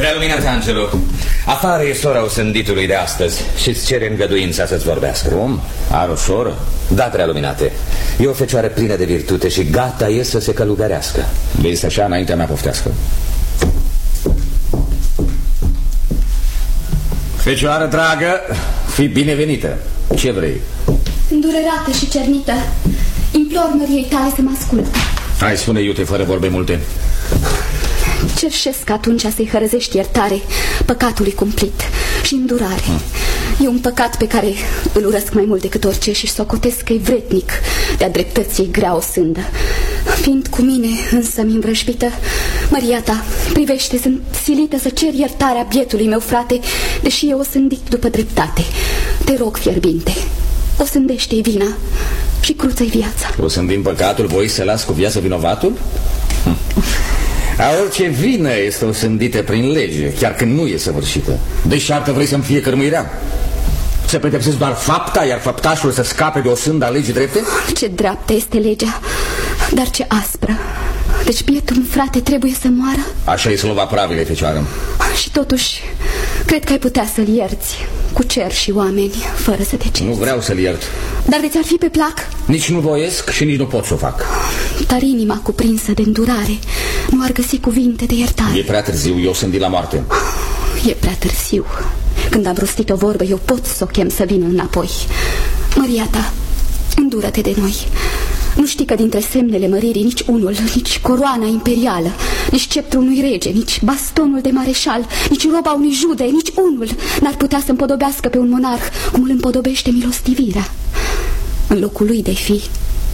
Prealuminat, Angelo, afară e sora osânditului de astăzi și îți cere îngăduința să-ți vorbească. Cum? Are o soră? Da, prealuminate. E o fecioară plină de virtute și gata e să se călugărească. Vezi așa, înaintea mea, poftească. Fecioară dragă, fii binevenită. Ce vrei? Îndurerată și cernită, implor măriei tale să mă asculte. Hai, spune, iute, fără vorbe multe. Cerșesc atunci să-i hărăzești iertare păcatului cumplit și îndurare. E un păcat pe care îl urăsc mai mult decât orice și socotesc că-i vretnic de-a dreptății grea o sândă. Fiind cu mine însă mi învrăjbită, măria ta, privește, sunt silită să cer iertarea bietului meu frate, deși eu o sândit după dreptate. Te rog, fierbinte, o sândește-i vina și cruță-i viața. O sândim păcatul, voi să las cu viață vinovatul? A orice vină este osândită prin lege, chiar când nu e săvârșită. Deșartă vrei să-mi fie cărmuirea? Să pedepsezi doar fapta, iar făptașul să scape de o sândă a legii drepte? Ce dreaptă este legea, dar ce aspră. Deci bietul frate trebuie să moară? Așa e slova pravile, fecioară. Și totuși, cred că ai putea să-l ierți cu cer și oameni, fără să te ceri. Nu vreau să-l iert. Dar de ți-ar fi pe plac? Nici nu voiesc și nici nu pot să o fac. Dar inima cuprinsă de îndurare nu ar găsi cuvinte de iertare. E prea târziu, eu sunt de la moarte. E prea târziu. Când am rostit o vorbă, eu pot să o chem să vină înapoi. Măria ta, îndură-te de noi. Nu știi că dintre semnele măririi nici unul, nici coroana imperială, nici sceptrul unui rege, nici bastonul de mareșal, nici roba unui jude, nici unul n-ar putea să împodobească pe un monarh cum îl împodobește milostivirea. În locul lui de-ai fi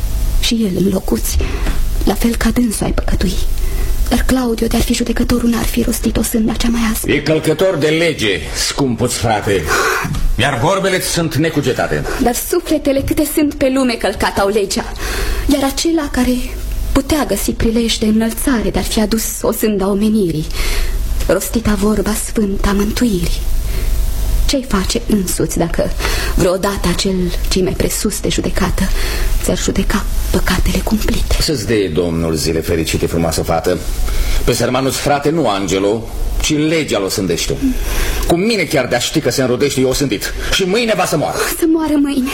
și el în locuți, la fel ca dânsul ai păcătui. Dar Claudio, de-ar fi judecătorul, n-ar fi rostit o sânda cea mai aspră. E călcător de lege, scumpuț frate, iar vorbele sunt necugetate. Dar sufletele câte sunt pe lume călcat au legea. Iar acela care putea găsi prilej de înălțare de-ar fi adus o sânda omenirii, rostita vorba sfântă a mântuirii. Ce-ai face însuți dacă vreodată acel ce-i mai presus de judecată ți-ar judeca păcatele cumplite? Să-ți dea Domnul zile fericite, frumoasă fată. Pe sărmanul frate nu Angelo, ci legea l-o sândește. Cu mine chiar de-a ști că se înrodește, eu o sândit. Și mâine va să moară. Să moară mâine.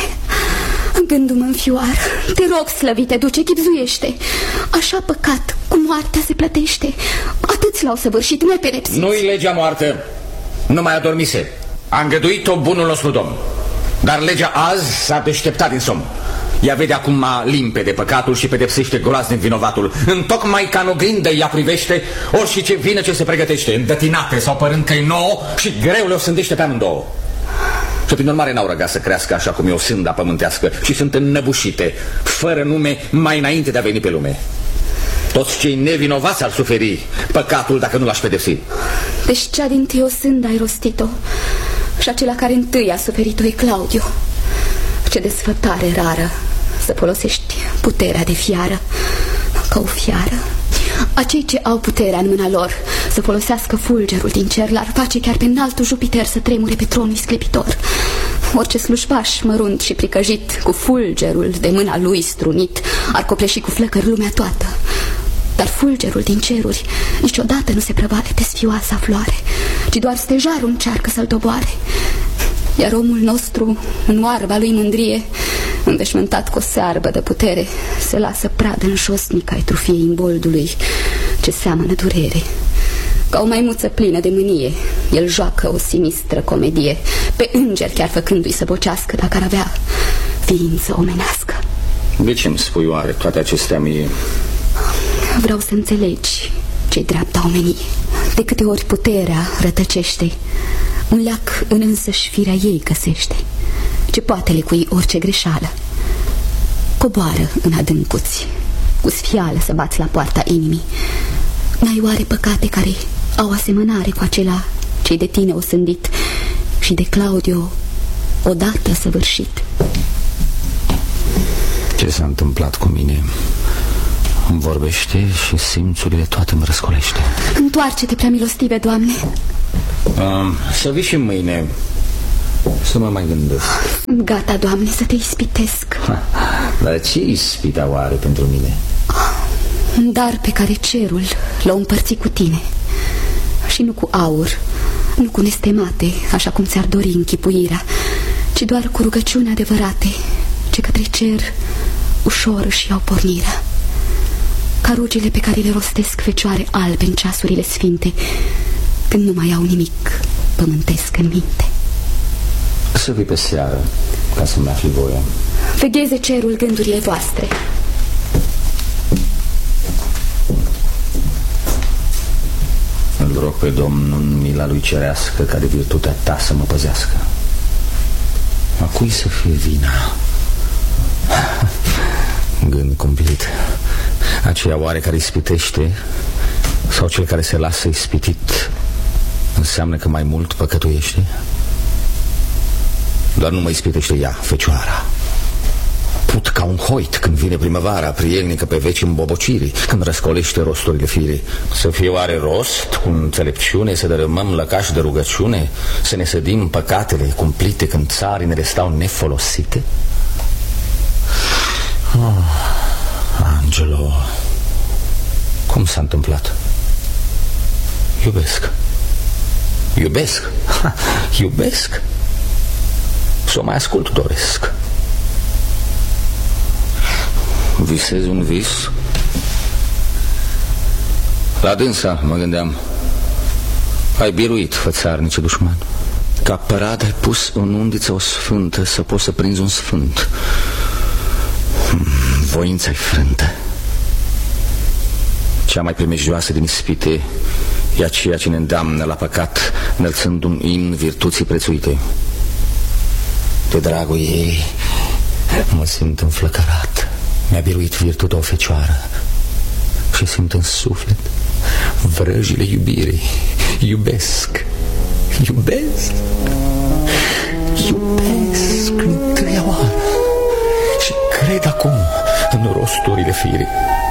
Gândul mă înfioară. Te rog, slăvite duce, chibzuiește. Așa păcat cu moartea se plătește. Atâți l-au săvârșit nepedepsiți. Nu-i legea moartă, nu mai adormise. A îngăduit-o bunul nostru Domn. Dar legea azi s-a deșteptat din somn. Ea vede acum limpede păcatul și pedepsește groaznic vinovatul. Întocmai ca în oglindă ea privește orice ce vină ce se pregătește, îndătinate sau părând că-i nouă, și greu le-o sândește pe amândouă. Și prin urmare n-au răgat să crească așa cum e o sânda pământească și sunt înnăbușite, fără nume, mai înainte de a veni pe lume. Toți cei nevinovați ar suferi păcatul dacă nu l-aș pedepsi. Deci cea dintâi o sândă ai rostit-o și acela care întâi a suferit-o e Claudio. Ce desfătare rară să folosești puterea de fiară ca o fiară. Acei ce au puterea în mâna lor să folosească fulgerul din cer l-ar face chiar pe înaltul Jupiter să tremure pe tronul sclipitor. Orice slujbaș mărunt și pricăjit cu fulgerul de mâna lui strunit ar copleși cu flăcări lumea toată. Dar fulgerul din ceruri niciodată nu se prăvale de sfioasa floare, ci doar stejarul încearcă să-l doboare. Iar omul nostru, în oarba lui mândrie, înveșmântat cu o searbă de putere, se lasă pradă în șosnic ai trufiei imboldului ce seamănă durere. Ca o maimuță plină de mânie, el joacă o sinistră comedie, pe înger chiar făcându-i să bocească dacă ar avea ființă omenească. De ce îmi spui oare toate acestea mie? Vreau să înțelegi ce-i dreapta omenie. De câte ori puterea rătăcește, un leac în însăși firea ei găsește, ce poate lecui orice greșeală. Coboară în adâncuți, cu sfială să bați la poarta inimii. N-ai oare păcate care au asemănare cu acela ce-i de tine osândit și de Claudio odată săvârșit? Ce s-a întâmplat cu mine? Îmi vorbește și simțurile toate îmi răscolește. Întoarce-te, prea milostive, Doamne. Să vii și mâine să mă mai gândesc. Gata, Doamne, să te ispitesc. Dar ce ispita oare pentru mine? Un dar pe care cerul l-a împărțit cu tine Și nu cu aur, nu cu nestemate, așa cum ți-ar dori închipuirea, ci doar cu rugăciuni adevărate, ce către cer ușor își iau pornirea. Ca rugile pe care le rostesc fecioare albe în ceasurile sfinte, când nu mai au nimic pământesc în minte. Să vii pe seară, ca să-mi afli voia. Vegheze cerul gândurile voastre. Îl rog pe Domnul în mila lui cerească, ca de virtutea ta să mă păzească. A cui să fie vina? Gând cumplit. Aceea oare care ispitește, sau cel care se lasă ispitit, înseamnă că mai mult păcătuiește? Doar nu mă ispitește ea, fecioara. Put ca un hoit când vine primăvara, prielnică pe veci îmbobocirii, când răscolește rosturile firii. Să fie oare rost, cu înțelepciune, să dărâmăm lăcași de rugăciune, să ne sădim păcatele cumplite când țarinele stau nefolosite? Angelo, cum s-a întâmplat? Iubesc. Iubesc? Iubesc? Să o mai ascult doresc. Visez un vis? La dânsa mă gândeam. Ai biruit, fățarnice dușman. Ca părat ai pus în undiță o sfântă, să poți să prinzi un sfânt. Voința-i frântă. Cea mai primejdioasă din ispite e aceea ce ne îndeamnă la păcat, înălțând un imn virtuții prețuite. De dragul ei mă simt înflăcărat. Mi-a biruit virtutea o fecioară și simt în suflet vrăjile iubirii. Iubesc, iubesc, iubesc întâia oară și cred acum în rosturile firii.